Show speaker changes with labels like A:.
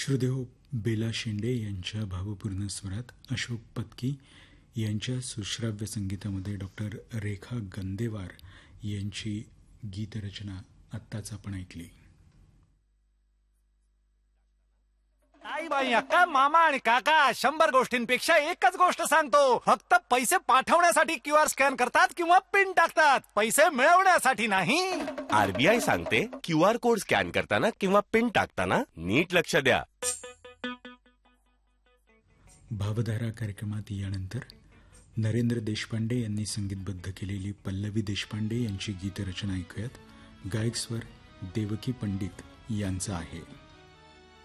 A: श्रुदेव बेला शेंडे यांच्या भावपूर्ण स्वरात, अशोक पत्की यांच्या सुश्राव्य संगीतामध्ये डॉक्टर रेखा गंदेवार यांची गीतरचना आत्ताच आपण ऐकली.
B: आई बाई अक्का, मामा आणि काका 100 गोष्टींपेक्षा एकच गोष्ट सांगतो. फक्त पैसे पाठवण्यासाठी QR स्कॅन करतात किंवा पिन टाकतात, पैसे मिळवण्यासाठी नाही.
C: आरबीआय सांगते QR कोड स्कॅन करताना किंवा पिन टाकताना नीट लक्ष द्या.
A: भावधारा कार्यक्रमात यानंतर नरेंद्र देशपांडे यांनी संगीतबद्ध केलेली पल्लवी देशपांडे यांची गीतरचना ऐकूयात. गायक स्वर देवकी पंडित यांचा आहे.